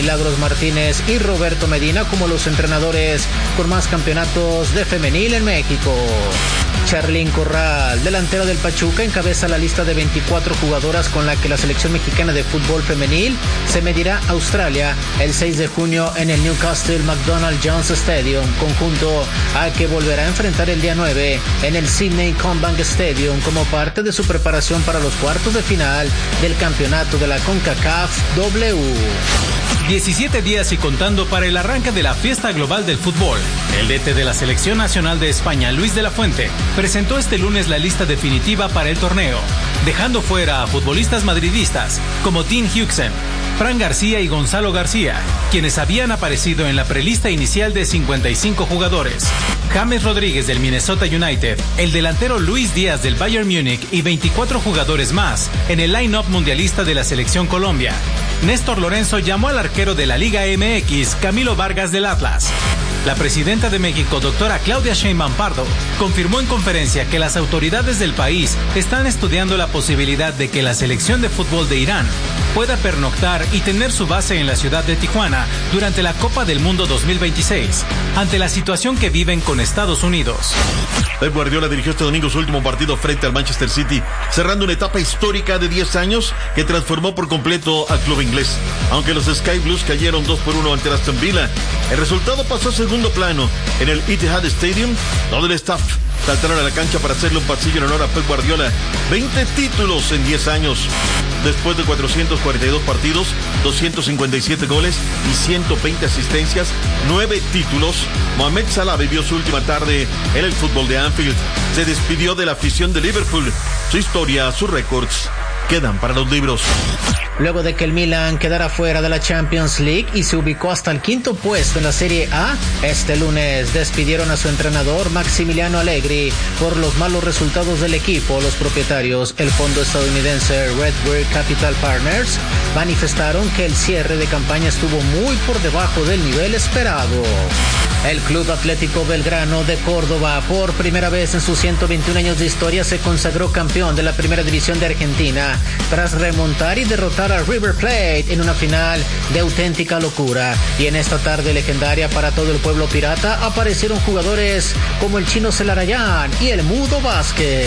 Milagros Martínez y Roberto Medina como los entrenadores con más campeonatos de femenil en México. Charlín Corral, delantera del Pachuca, encabeza la lista de 24 jugadoras con la que la selección mexicana de fútbol femenil se medirá a Australia el 6 de junio en el Newcastle McDonald Jones Stadium, conjunto al que volverá a enfrentar el día 9 en el Sydney Combank Stadium como parte de su preparación para los cuartos de final del campeonato de la CONCACAF W. 17 días y contando para el arranque de la fiesta global del fútbol. El DT de la Selección Nacional de España, Luis de la Fuente, presentó este lunes la lista definitiva para el torneo, dejando fuera a futbolistas madridistas como Dean Huijsen, Fran García y Gonzalo García, quienes habían aparecido en la prelista inicial de 55 jugadores. James Rodríguez del Minnesota United, el delantero Luis Díaz del Bayern Múnich y 24 jugadores más en el line-up mundialista de la Selección Colombia. Néstor Lorenzo llamó al arquero de la Liga MX, Camilo Vargas del Atlas. La presidenta de México, doctora Claudia Sheinbaum Pardo, confirmó en conferencia que las autoridades del país están estudiando la posibilidad de que la selección de fútbol de Irán pueda pernoctar y tener su base en la ciudad de Tijuana durante la Copa del Mundo 2026, ante la situación que viven con Estados Unidos. Pep Guardiola dirigió este domingo su último partido frente al Manchester City, cerrando una etapa histórica de 10 años que transformó por completo al club inglés. Aunque los Sky Blues cayeron 2-1 ante Aston Villa, el resultado pasó a segundo plano en el Etihad Stadium. Todo el staff saltaron a la cancha para hacerle un pasillo en honor a Pep Guardiola. 20 títulos en 10 años. Después de 442 partidos, 257 goles y 120 asistencias, 9 títulos, Mohamed Salah vivió su última tarde en el fútbol de Anfield. Se despidió de la afición de Liverpool. Su historia, sus récords, quedan para los libros. Luego de que el Milan quedara fuera de la Champions League y se ubicó hasta el quinto puesto en la Serie A, este lunes despidieron a su entrenador Maximiliano Allegri por los malos resultados del equipo. Los propietarios, el fondo estadounidense Redbird Capital Partners, manifestaron que el cierre de campaña estuvo muy por debajo del nivel esperado. El Club Atlético Belgrano de Córdoba, por primera vez en sus 121 años de historia, se consagró campeón de la Primera División de Argentina tras remontar y derrotar a River Plate en una final de auténtica locura. Y en esta tarde legendaria para todo el pueblo pirata aparecieron jugadores como el Chino Celarayán y el Mudo Vázquez.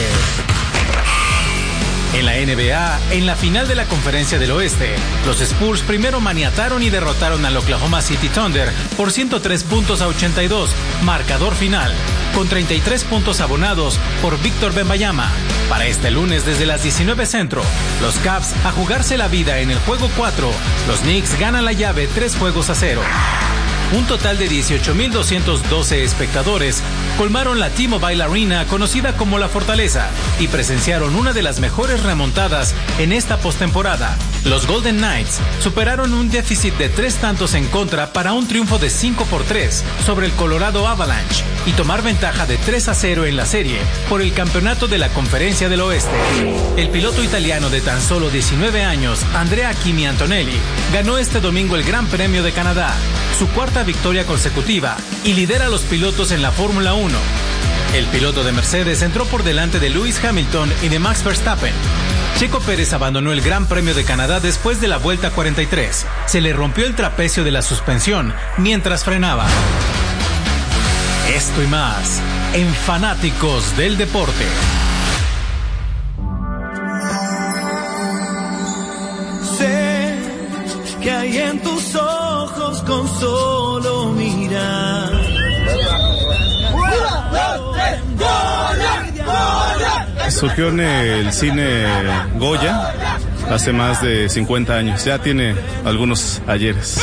En la NBA, en la final de la Conferencia del Oeste, los Spurs primero maniataron y derrotaron al Oklahoma City Thunder por 103-82, marcador final, con 33 puntos abonados por Víctor Wembanyama. Para este lunes desde las 19 centro, los Cavs a jugarse la vida en el juego 4, los Knicks ganan la llave 3-0. Un total de 18,212 espectadores colmaron la T-Mobile Arena, conocida como La Fortaleza, y presenciaron una de las mejores remontadas en esta postemporada. Los Golden Knights superaron un déficit de 3 tantos en contra para un triunfo de 5-3 sobre el Colorado Avalanche y tomar ventaja de 3-0 en la serie por el campeonato de la Conferencia del Oeste. El piloto italiano de tan solo 19 años, Andrea Kimi Antonelli, ganó este domingo el Gran Premio de Canadá, su cuarta victoria consecutiva, y lidera a los pilotos en la Fórmula 1. El piloto de Mercedes entró por delante de Lewis Hamilton y de Max Verstappen. Checo Pérez abandonó el Gran Premio de Canadá después de la vuelta 43. Se le rompió el trapecio de la suspensión mientras frenaba. Esto y más en Fanáticos del Deporte. Sé que hay en tus ojos con solo mirar. Surgió en el cine Goya hace más de 50 años. Ya tiene algunos ayeres.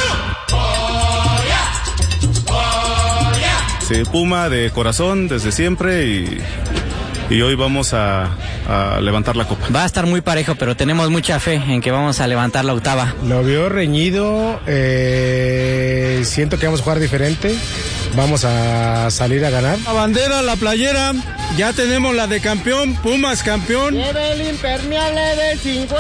Sí, Puma de corazón desde siempre y hoy vamos a levantar la copa. Va a estar muy parejo, pero tenemos mucha fe en que vamos a levantar la octava. Lo veo reñido, siento que vamos a jugar diferente, vamos a salir a ganar. La bandera, la playera, ya tenemos la de campeón, Pumas campeón. Lleve el impermeable de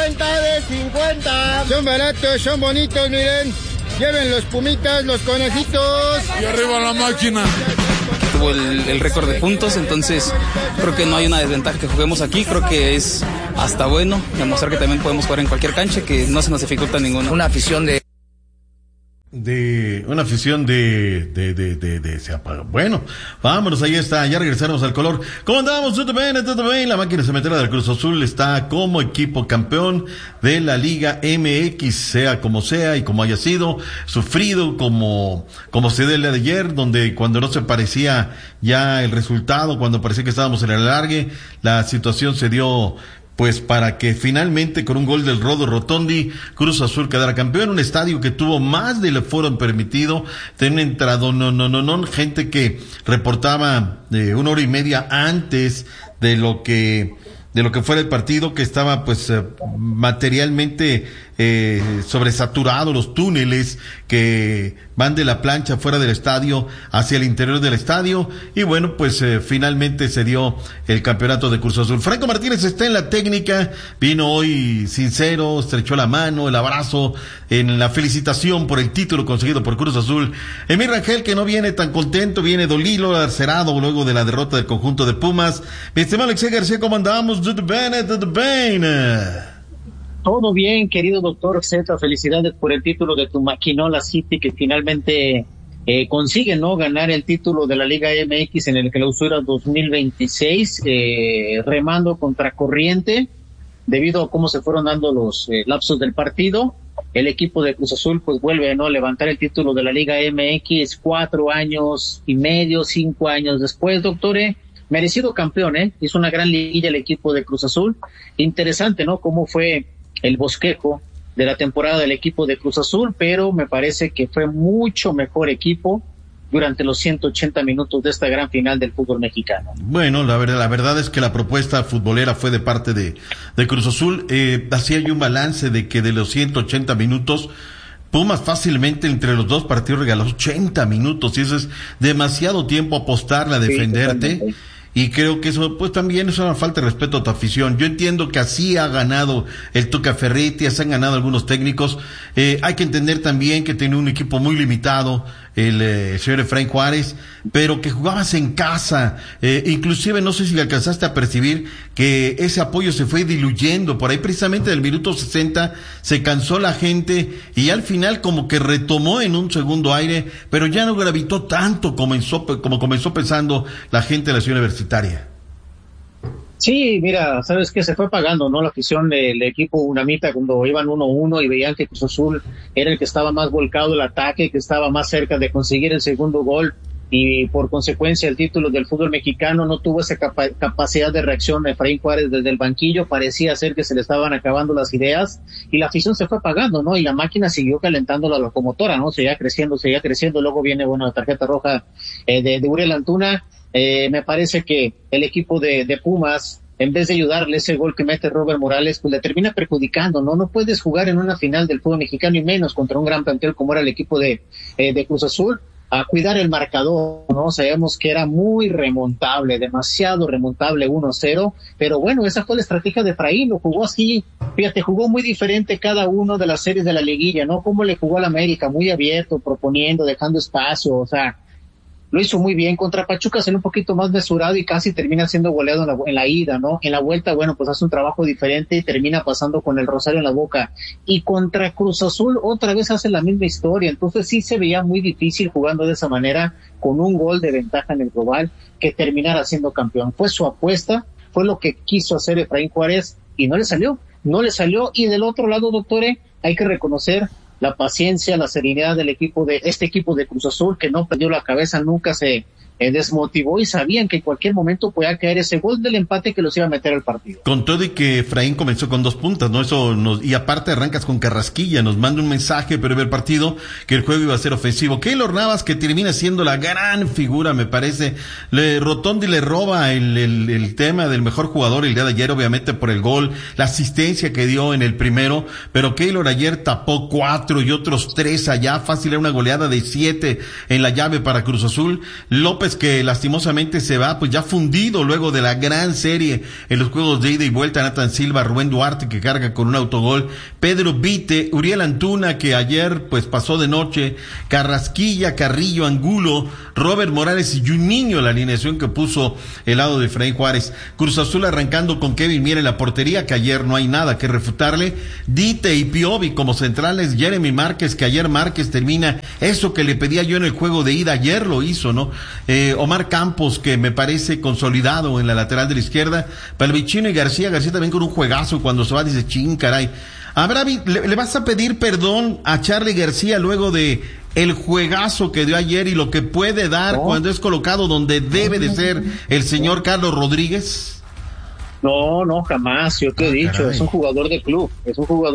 50. Son baratos, son bonitos, miren. Lleven los pumitas, los conejitos. Y arriba la máquina. Tuvo el récord de puntos, entonces creo que no hay una desventaja que juguemos aquí. Creo que es hasta bueno demostrar que también podemos jugar en cualquier cancha, que no se nos dificulta ninguna. Una afición de de una afición se apaga. Bueno, vámonos, ahí está, ya regresamos al color. ¿Cómo andamos? Todo bien. La máquina cementera del Cruz Azul está como equipo campeón de la Liga MX, sea como sea y como haya sido, sufrido como se dio el día de ayer, donde cuando no se parecía ya el resultado, cuando parecía que estábamos en el alargue, la situación se dio pues para que finalmente con un gol del Rodo Rotondi Cruz Azul quedara campeón, un estadio que tuvo más del aforo permitido, tenía entrado gente que reportaba 1 hora y media antes de lo que fuera el partido, que estaba pues materialmente sobresaturado, los túneles que van de la plancha fuera del estadio hacia el interior del estadio, y bueno, pues finalmente se dio el campeonato de Cruz Azul. Franco Martínez está en la técnica, vino hoy sincero, estrechó la mano, el abrazo, en la felicitación por el título conseguido por Cruz Azul. Emir Rangel, que no viene tan contento, viene dolido, lacerado luego de la derrota del conjunto de Pumas. Mi estimado Alexei García, ¿cómo andamos? Todo bien, querido doctor Z, felicidades por el título de tu Maquinola City, que finalmente consigue ganar el título de la Liga MX en el Clausura 2026, remando contra corriente, debido a cómo se fueron dando los lapsos del partido. El equipo de Cruz Azul pues vuelve a levantar el título de la Liga MX 4 años y medio, 5 años después, doctor. Merecido campeón, hizo una gran liguilla el equipo de Cruz Azul. Interesante, cómo fue el bosquejo de la temporada del equipo de Cruz Azul, pero me parece que fue mucho mejor equipo durante los 180 minutos de esta gran final del fútbol mexicano. Bueno, la verdad es que la propuesta futbolera fue de parte de Cruz Azul. Hacía yo un balance de que de los 180 minutos, Pumas fácilmente entre los dos partidos regaló 80 minutos, y eso es demasiado tiempo apostarle a defenderte. Sí, y creo que eso, pues también es una falta de respeto a tu afición. Yo entiendo que así ha ganado el Tuca Ferretti, así han ganado algunos técnicos. Hay que entender también que tiene un equipo muy limitado, el señor Efraín Juárez, pero que jugabas en casa. Inclusive no sé si alcanzaste a percibir que ese apoyo se fue diluyendo. Por ahí precisamente del minuto 60 se cansó la gente y al final como que retomó en un segundo aire, pero ya no gravitó tanto como comenzó pensando la gente de la ciudad universitaria. Sí, mira, sabes que se fue pagando, la afición del equipo unamita cuando iban 1-1 y veían que Cruz Azul era el que estaba más volcado el ataque, que estaba más cerca de conseguir el segundo gol, y por consecuencia el título del fútbol mexicano no tuvo esa capacidad de reacción. Efraín Juárez desde el banquillo parecía ser que se le estaban acabando las ideas y la afición se fue apagando, y la máquina siguió calentando la locomotora, seguía creciendo, luego viene la tarjeta roja de Uriel Antuna. Me parece que el equipo de Pumas, en vez de ayudarle, ese gol que mete Robert Morales, pues le termina perjudicando, No puedes jugar en una final del fútbol mexicano y menos contra un gran plantel como era el equipo de Cruz Azul, a cuidar el marcador, Sabemos que era muy remontable, demasiado remontable, 1-0, pero bueno, esa fue la estrategia de Efraín, lo jugó así, fíjate, jugó muy diferente cada uno de las series de la liguilla, Como le jugó al América, muy abierto, proponiendo, dejando espacio, lo hizo muy bien. Contra Pachuca salió un poquito más mesurado y casi termina siendo goleado en la ida, En la vuelta, pues hace un trabajo diferente y termina pasando con el rosario en la boca. Y contra Cruz Azul otra vez hace la misma historia. Entonces sí se veía muy difícil jugando de esa manera, con un gol de ventaja en el global, que terminara siendo campeón. Fue su apuesta, fue lo que quiso hacer Efraín Juárez y no le salió. Y del otro lado, doctores, hay que reconocer la paciencia, la serenidad del equipo de Cruz Azul, que no perdió la cabeza, nunca se desmotivó y sabían que en cualquier momento podía caer ese gol del empate que los iba a meter al partido. Con todo y que Efraín comenzó con 2 puntas, y aparte arrancas con Carrasquilla, nos manda un mensaje previo al partido que el juego iba a ser ofensivo. Keylor Navas, que termina siendo la gran figura, me parece. Rotondi le roba el tema del mejor jugador el día de ayer, obviamente por el gol, la asistencia que dio en el primero, pero Keylor ayer tapó 4 y otros 3 allá, fácil, era una goleada de 7 en la llave para Cruz Azul. López Flores, que lastimosamente se va, pues ya fundido luego de la gran serie en los juegos de ida y vuelta. Nathan Silva, Rubén Duarte, que carga con un autogol, Pedro Vite, Uriel Antuna, que ayer pues pasó de noche, Carrasquilla, Carrillo, Angulo, Robert Morales y Juninho, la alineación que puso el lado de Efraín Juárez. Cruz Azul arrancando con Kevin Mier en la portería, que ayer no hay nada que refutarle, Dite y Piovi como centrales, Jeremy Márquez, que ayer Márquez termina eso que le pedía yo en el juego de ida, ayer lo hizo, ¿no? Omar Campos, que me parece consolidado en la lateral de la izquierda, Palvichino y García también con un juegazo, cuando se va dice, ching, caray. ¿Le vas a pedir perdón a Charly García luego de el juegazo que dio ayer y lo que puede dar cuando es colocado donde debe de ser el señor Carlos Rodríguez? No, jamás, yo te he dicho, caray. Es un jugador de club, es un jugador